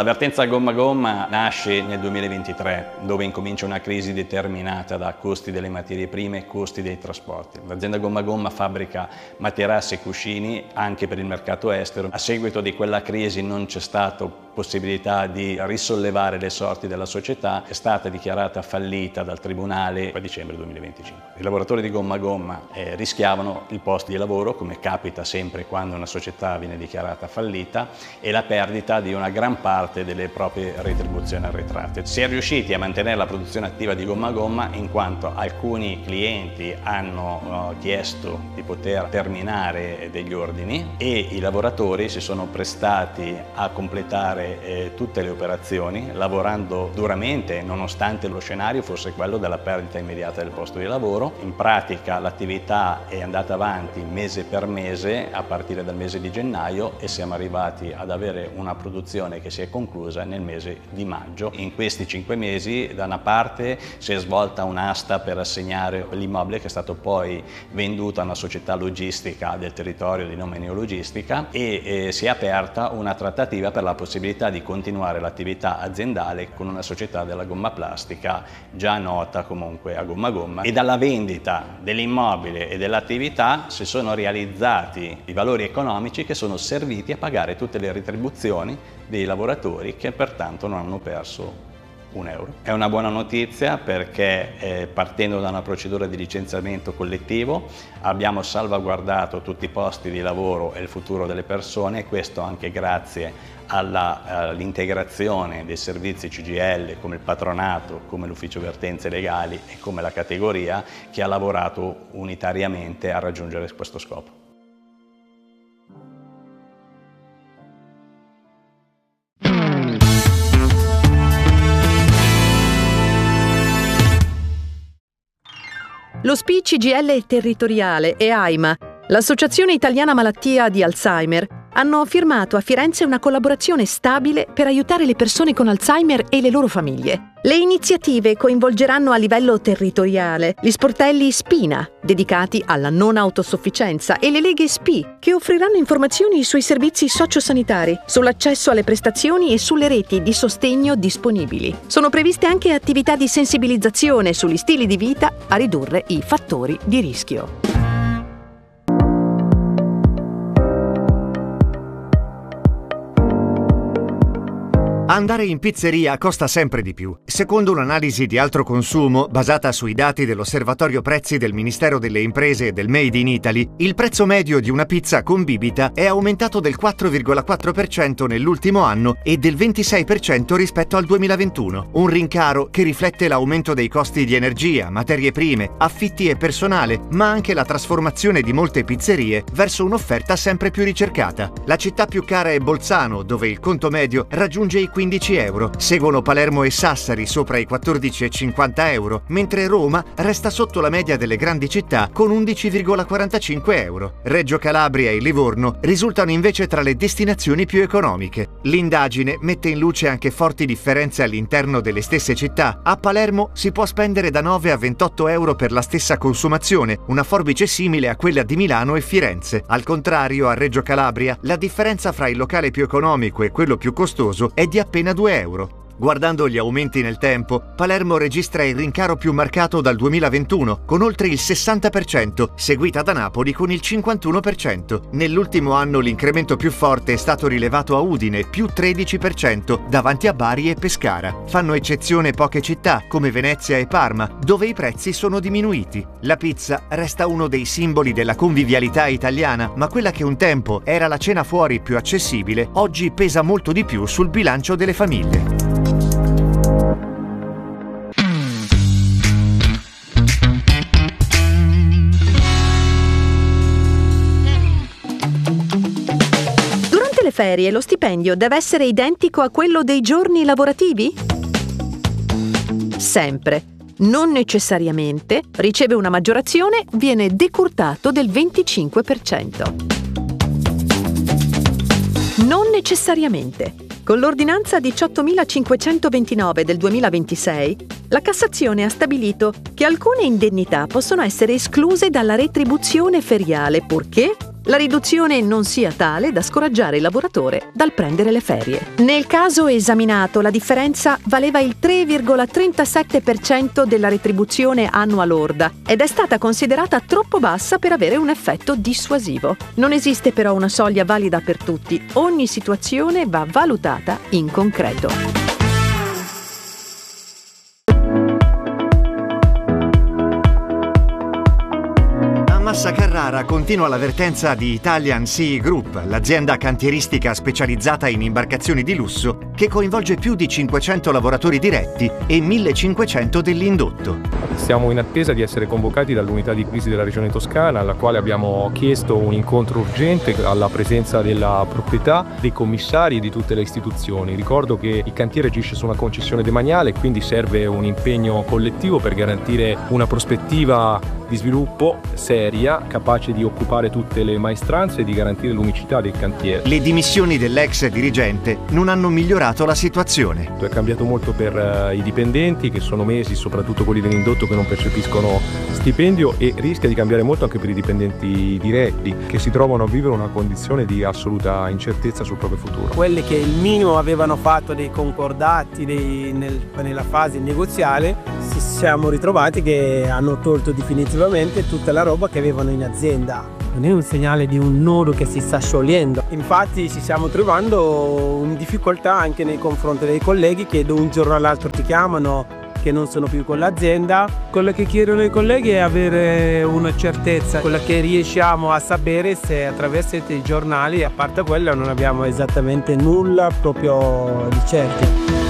L'avvertenza Gomma Gomma nasce nel 2023, dove incomincia una crisi determinata da costi delle materie prime e costi dei trasporti. L'azienda Gomma Gomma fabbrica materassi e cuscini anche per il mercato estero. A seguito di quella crisi non c'è stata possibilità di risollevare le sorti della società, è stata dichiarata fallita dal Tribunale a dicembre 2025. I lavoratori di Gomma Gomma rischiavano il posto di lavoro, come capita sempre quando una società viene dichiarata fallita, e la perdita di una gran parte delle proprie retribuzioni arretrate. Si è riusciti a mantenere la produzione attiva di Gomma Gomma in quanto alcuni clienti hanno chiesto di poter terminare degli ordini e i lavoratori si sono prestati a completare tutte le operazioni, lavorando duramente nonostante lo scenario fosse quello della perdita immediata del posto di lavoro. In pratica l'attività è andata avanti mese per mese a partire dal mese di gennaio e siamo arrivati ad avere una produzione che si è conclusa nel mese di maggio. In questi 5 mesi da una parte si è svolta un'asta per assegnare l'immobile che è stato poi venduto a una società logistica del territorio di nome Neologistica e si è aperta una trattativa per la possibilità di continuare l'attività aziendale con una società della gomma plastica già nota comunque a Gomma Gomma, e dalla vendita dell'immobile e dell'attività si sono realizzati i valori economici che sono serviti a pagare tutte le retribuzioni dei lavoratori che pertanto non hanno perso €1. È una buona notizia perché partendo da una procedura di licenziamento collettivo abbiamo salvaguardato tutti i posti di lavoro e il futuro delle persone, e questo anche grazie all'integrazione dei servizi CGIL come il patronato, come l'ufficio vertenze legali e come la categoria che ha lavorato unitariamente a raggiungere questo scopo. Lo SPI CGIL territoriale e AIMA, l'Associazione Italiana Malattia di Alzheimer, hanno firmato a Firenze una collaborazione stabile per aiutare le persone con Alzheimer e le loro famiglie. Le iniziative coinvolgeranno a livello territoriale gli sportelli Spina, dedicati alla non autosufficienza, e le leghe SPI, che offriranno informazioni sui servizi sociosanitari, sull'accesso alle prestazioni e sulle reti di sostegno disponibili. Sono previste anche attività di sensibilizzazione sugli stili di vita a ridurre i fattori di rischio. Andare in pizzeria costa sempre di più. Secondo un'analisi di altro consumo basata sui dati dell'Osservatorio Prezzi del Ministero delle Imprese e del Made in Italy, il prezzo medio di una pizza con bibita è aumentato del 4,4% nell'ultimo anno e del 26% rispetto al 2021. Un rincaro che riflette l'aumento dei costi di energia, materie prime, affitti e personale, ma anche la trasformazione di molte pizzerie verso un'offerta sempre più ricercata. La città più cara è Bolzano, dove il conto medio raggiunge i €15. Seguono Palermo e Sassari sopra i €14,50, mentre Roma resta sotto la media delle grandi città con €11,45. Reggio Calabria e Livorno risultano invece tra le destinazioni più economiche. L'indagine mette in luce anche forti differenze all'interno delle stesse città. A Palermo si può spendere da 9 a €28 per la stessa consumazione, una forbice simile a quella di Milano e Firenze. Al contrario, a Reggio Calabria la differenza fra il locale più economico e quello più costoso è di appena €2. Guardando gli aumenti nel tempo, Palermo registra il rincaro più marcato dal 2021, con oltre il 60%, seguita da Napoli con il 51%. Nell'ultimo anno l'incremento più forte è stato rilevato a Udine, più 13%, davanti a Bari e Pescara. Fanno eccezione poche città, come Venezia e Parma, dove i prezzi sono diminuiti. La pizza resta uno dei simboli della convivialità italiana, ma quella che un tempo era la cena fuori più accessibile, oggi pesa molto di più sul bilancio delle famiglie. Ferie, lo stipendio deve essere identico a quello dei giorni lavorativi? Sempre. Non necessariamente. Riceve una maggiorazione, viene decurtato del 25%. Non necessariamente. Con l'ordinanza 18.529 del 2026, la Cassazione ha stabilito che alcune indennità possono essere escluse dalla retribuzione feriale, purché la riduzione non sia tale da scoraggiare il lavoratore dal prendere le ferie. Nel caso esaminato, la differenza valeva il 3,37% della retribuzione annua lorda ed è stata considerata troppo bassa per avere un effetto dissuasivo. Non esiste però una soglia valida per tutti, ogni situazione va valutata in concreto. Massa Carrara continua l'avvertenza di Italian Sea Group, l'azienda cantieristica specializzata in imbarcazioni di lusso che coinvolge più di 500 lavoratori diretti e 1500 dell'indotto. Siamo in attesa di essere convocati dall'unità di crisi della regione Toscana, alla quale abbiamo chiesto un incontro urgente alla presenza della proprietà, dei commissari e di tutte le istituzioni. Ricordo che il cantiere agisce su una concessione demaniale, quindi serve un impegno collettivo per garantire una prospettiva di sviluppo seria, capace di occupare tutte le maestranze e di garantire l'unicità del cantiere. Le dimissioni dell'ex dirigente non hanno migliorato la situazione. È cambiato molto per i dipendenti, che sono mesi, soprattutto quelli dell'indotto, che non percepiscono stipendio, e rischia di cambiare molto anche per i dipendenti diretti, che si trovano a vivere una condizione di assoluta incertezza sul proprio futuro. Quelli che il minimo avevano fatto dei concordati nella fase negoziale, ci siamo ritrovati che hanno tolto definitivamente tutta la roba che avevano in azienda. Non è un segnale di un nodo che si sta sciogliendo. Infatti ci stiamo trovando in difficoltà anche nei confronti dei colleghi che da un giorno all'altro ti chiamano che non sono più con l'azienda. Quello che chiedono i colleghi è avere una certezza, quella che riusciamo a sapere se attraverso i giornali, a parte quello non abbiamo esattamente nulla proprio di certo.